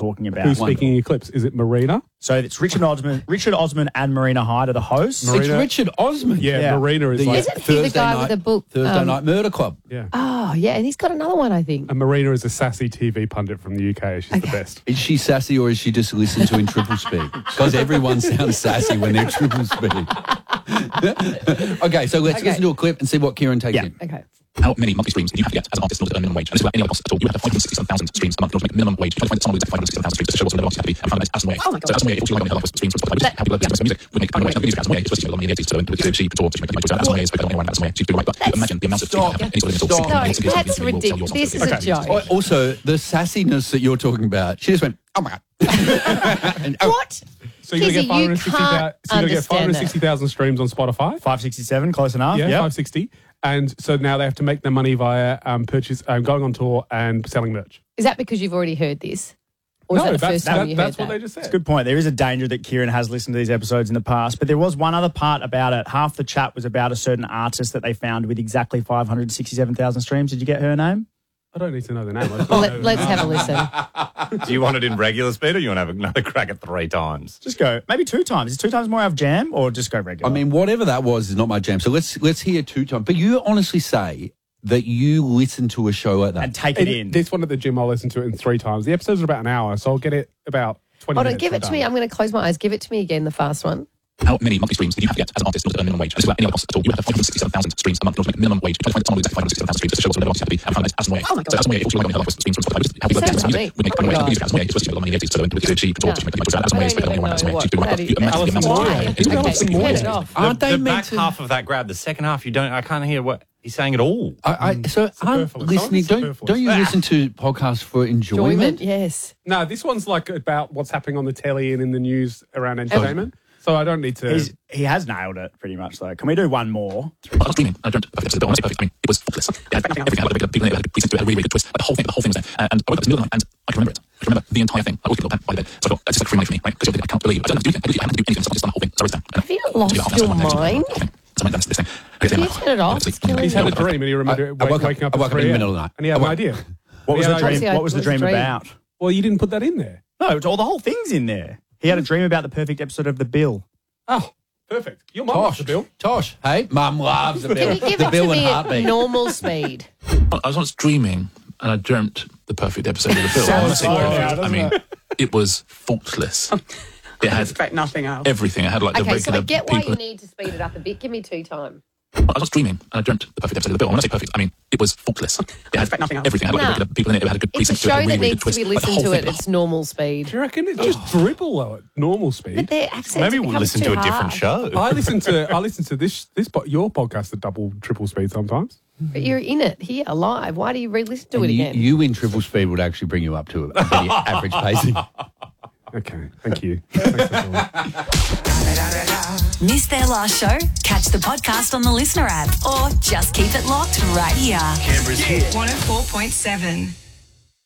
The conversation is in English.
talking about. Who's speaking in your clips? Is it Marina? So it's Richard Osman and Marina Hyde are the hosts. It's Richard Osman. Yeah, Marina is like... Isn't he the guy with the book? Thursday Night Murder Club. Yeah. Oh, yeah, and he's got another one, I think. And Marina is a sassy TV pundit from the UK. She's the best. Is she sassy or is she just listened to in triple speed? Because everyone sounds sassy when they're triple speed. Okay, so let's listen to a clip and see what Kieran takes in. Okay. How many monthly streams do you have to get as an artist in order to earn minimum wage? And this is without any other costs at all. You have to have 567,000 streams a month in order to make minimum wage. You try to find someone with 567,000 streams to show what's the artist have to be and find that as an way. Oh my God. So as an way, if you like on the other streams, how people love listening to music would make minimum wage. Music as an way, it's supposed to be along the 80s, so she could talk, she make as an way, it's anyone as an way. She's doing right, but imagine the amount of streams you have any sort of No, that's ridiculous. This is a joke. Also, the sassiness that you're talking about, she just went, oh my God. What? So you're going to get 560,000 560,000 streams on Spotify. 567, close enough. Yeah, Yep. 560. And so now they have to make their money via going on tour and selling merch. Is that because you've already heard this? Or is that the first time you heard that's what that? they just said. It's a good point. There is a danger that Kieran has listened to these episodes in the past, but there was one other part about it. Half the chat was about a certain artist that they found with exactly 567,000 streams. Did you get her name? I don't need to know the name. Let's have a listen. Do you want it in regular speed or you want to have another crack at 3 times? Just go, maybe 2 times. Is 2 times more out of jam or just go regular? I mean, whatever that was is not my jam. So let's hear 2 times. But you honestly say that you listen to a show like that. And take it in. This one at the gym, I'll listen to it in 3 times. The episodes are about an hour, so I'll get it about 20 Hold on, minutes. give it to me. I'm going to close my eyes. Give it to me again, the fast one. How many monthly streams do you have to get as an artist in order to earn minimum wage? And this is without any other costs at all. You have to have 567,000 streams a month in order to make minimum wage. You try to find someone with 567,000 streams to show what's the artist have to be and find that as an way. Oh my God. So as an way, if you like on the other streams from Spotify, how people love listening to music would make minimum wage. Music as an way, it's supposed to be along the 80s, so she could talk, she make as an way, it's anyone as an way. She's doing right, but you imagine the amount of Turn it off. Aren't they the meant back to... half of that grab, the second half, I can't hear what he's saying at all. So I'm listening. Don't you listen to podcasts for enjoyment? Yes. No, this one's like about what's happening on the telly and in the news around entertainment. So I don't need to... He has nailed it pretty much, though. Can we do one more? I was dreaming. I dreamt perfect. I mean, it was faultless. It had everything. Had like people in it. It had a good precinct to it. Had a really good twist. Like the whole thing was there. And I woke up in the middle of the night and I can remember it. I can remember the entire thing. I always get a little by the bed. So I thought, it's just like free money for me, right? Because I can't believe I don't have to do anything. I haven't to do anything. So I just done the whole thing. So it's done. Have you lost your mind? So that's this thing. Can you turn it off? It's killing He's had a me. dream and he remembered waking up I woke up in the middle of the night. and he had an idea. What was the dream? dream? What was the dream about? Well, you didn't put that in there. No, it's all the whole thing's in there. He had a dream about the perfect episode of The Bill. Oh, perfect. Your mum loves the Bill. Tosh, hey, Mum loves the Bill. Can you give The it Bill to and me at Heartbeat. normal speed? I was once dreaming and I dreamt the perfect episode of the film. Sounds When I say slow perfect, now, I doesn't mean, it? it was faultless. It had Expect nothing else. everything. It had like the Okay, so regular I get why people. you need to speed it up a bit. Give me 2 times. I was dreaming and I dreamt the perfect episode of the Bill. When I say perfect, I mean, it was faultless. It had Expect nothing else. everything. It had like No. the regular people in it. It had a good It's a precinct to it. show Had a that really needs good to be twist. Like, the listened whole to thing- at its normal speed. Do you reckon it just dribble though at normal speed? But their accents Maybe we'll become listen too to a different hard. show. I listen to your podcast at double, triple speed sometimes. But you're in it here live. Why do you re-listen to it again? You in triple speed would actually bring you up to a pretty average pacing. Okay, thank you. Thanks for calling. Missed their last show? Catch the podcast on the Listener app or just keep it locked right here. Canberra's here. 104.7.